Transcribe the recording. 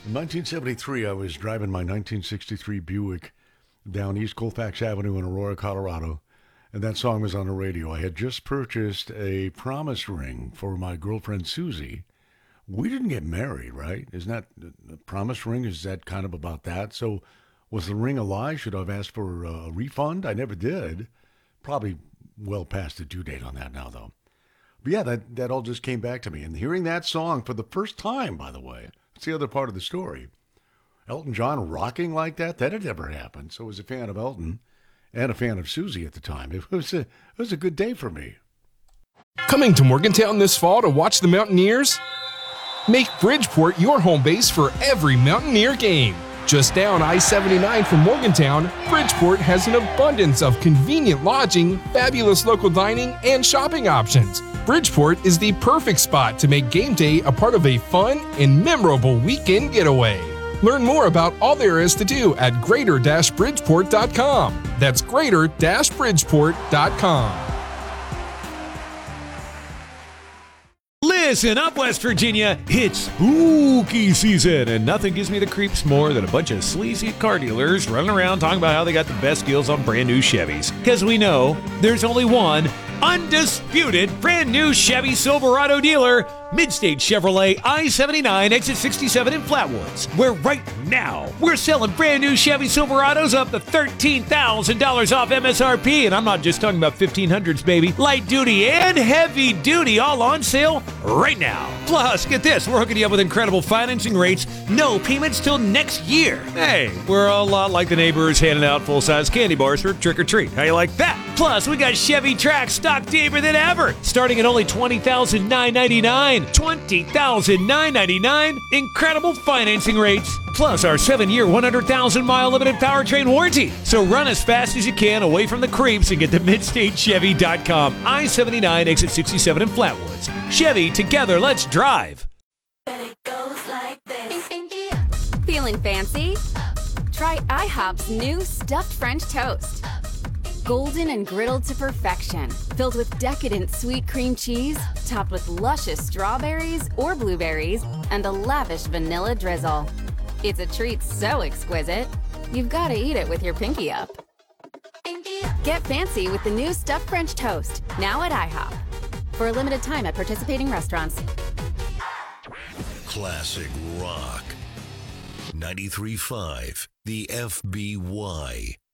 In 1973, I was driving my 1963 Buick down East Colfax Avenue in Aurora, Colorado, and that song was on the radio. I had just purchased a promise ring for my girlfriend, Susie. We didn't get married, right? Isn't that a promise ring? Is that kind of about that? So was the ring a lie? Should I have asked for a refund? I never did. Probably well past the due date on that now, though. But yeah, that all just came back to me. And hearing that song for the first time, by the way, that's the other part of the story. Elton John rocking like that had never happened. So I was a fan of Elton and a fan of Susie at the time. It was a good day for me. Coming to Morgantown this fall to watch the Mountaineers? Make Bridgeport your home base for every Mountaineer game. Just down I-79 from Morgantown, Bridgeport has an abundance of convenient lodging, fabulous local dining, and shopping options. Bridgeport is the perfect spot to make game day a part of a fun and memorable weekend getaway. Learn more about all there is to do at greater-bridgeport.com. That's greater-bridgeport.com. Listen up, West Virginia, it's spooky season, and nothing gives me the creeps more than a bunch of sleazy car dealers running around talking about how they got the best deals on brand new Chevys. Because we know there's only one undisputed brand new Chevy Silverado dealer, Midstate Chevrolet I-79 exit 67 in Flatwoods, where right now we're selling brand new Chevy Silverados up to $13,000 off MSRP, and I'm not just talking about 1500s, baby. Light duty and heavy duty all on sale right now. Plus, get this, we're hooking you up with incredible financing rates, no payments till next year. Hey, we're a lot like the neighbors handing out full-size candy bars for trick-or-treat. How you like that? Plus, we got Chevy Trax stocked deeper than ever, starting at only $20,999. $20,999. Incredible financing rates. Plus our 7-year, 100,000-mile limited powertrain warranty. So run as fast as you can away from the creeps and get to MidstateChevy.com. I-79 exit 67 in Flatwoods. Chevy, together, let's drive. Feeling fancy? Try IHOP's new stuffed French toast. Golden and griddled to perfection, filled with decadent sweet cream cheese, topped with luscious strawberries or blueberries, and a lavish vanilla drizzle. It's a treat so exquisite, you've got to eat it with your pinky up. Get fancy with the new stuffed French toast, now at IHOP. For a limited time at participating restaurants. Classic rock. 93.5, the FBY.